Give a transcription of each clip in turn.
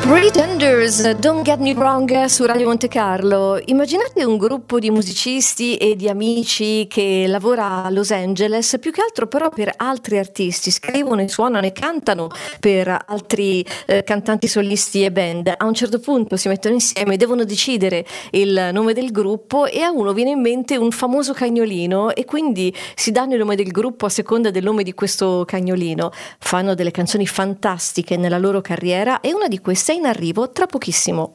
Pretenders, Don't Get Me Wrong su Radio Monte Carlo. Immaginate un gruppo di musicisti e di amici che lavora a Los Angeles, più che altro però per altri artisti, scrivono e suonano e cantano per altri cantanti solisti e band. A un certo punto si mettono insieme, devono decidere il nome del gruppo e a uno viene in mente un famoso cagnolino e quindi si danno il nome del gruppo a seconda del nome di questo cagnolino. Fanno delle canzoni fantastiche nella loro carriera e una di queste è in arrivo tra pochissimo.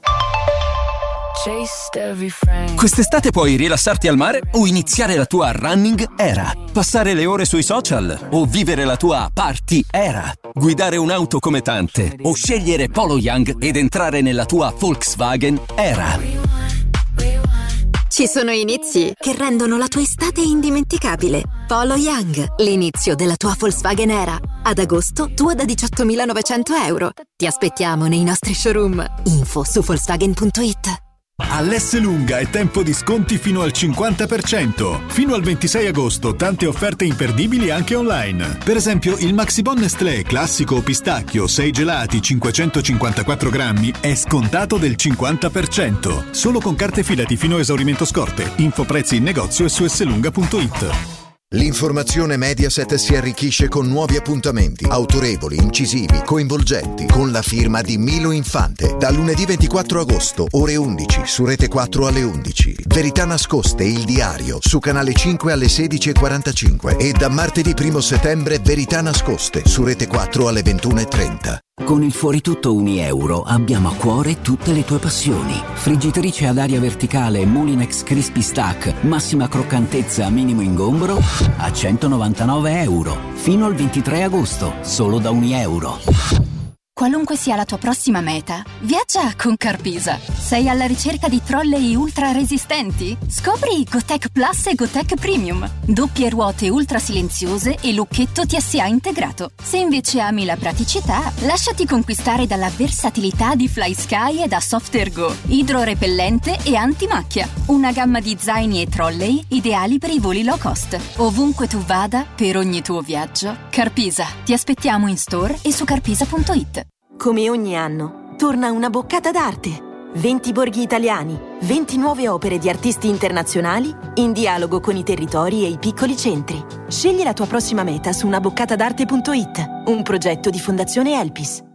Quest'estate puoi rilassarti al mare o iniziare la tua running era, passare le ore sui social o vivere la tua party era, guidare un'auto come tante o scegliere Polo Young ed entrare nella tua Volkswagen era. Ci sono inizi che rendono la tua estate indimenticabile. Polo Young, l'inizio della tua Volkswagen era. Ad agosto, tua da 18.900 euro. Ti aspettiamo nei nostri showroom. Info su Volkswagen.it. All'Esselunga è tempo di sconti fino al 50%. Fino al 26 agosto tante offerte imperdibili anche online. Per esempio il Maxibon Nestlé classico pistacchio 6 gelati 554 grammi è scontato del 50%. Solo con carte fidati fino a esaurimento scorte. Info prezzi in negozio e su esselunga.it. L'informazione Mediaset si arricchisce con nuovi appuntamenti, autorevoli, incisivi, coinvolgenti, con la firma di Milo Infante. Da lunedì 24 agosto, ore 11, su Rete 4 alle 11. Verità nascoste, il diario, su Canale 5 alle 16.45. E da martedì 1 settembre, Verità nascoste, su Rete 4 alle 21.30. Con il Fuoritutto €1 abbiamo a cuore tutte le tue passioni. Friggitrice ad aria verticale Moulinex Crispy Stack, massima croccantezza, minimo ingombro, a €199. Fino al 23 agosto, solo da €1. Qualunque sia la tua prossima meta, viaggia con Carpisa. Sei alla ricerca di trolley ultra resistenti? Scopri Gotec Plus e Gotec Premium. Doppie ruote ultra silenziose e lucchetto TSA integrato. Se invece ami la praticità, lasciati conquistare dalla versatilità di FlySky e da Softergo. Idrorepellente e antimacchia. Una gamma di zaini e trolley ideali per i voli low cost. Ovunque tu vada, per ogni tuo viaggio, Carpisa. Ti aspettiamo in store e su carpisa.it. Come ogni anno, torna una boccata d'arte. 20 borghi italiani, 20 nuove opere di artisti internazionali in dialogo con i territori e i piccoli centri. Scegli la tua prossima meta su unaboccatadarte.it, un progetto di Fondazione Elpis.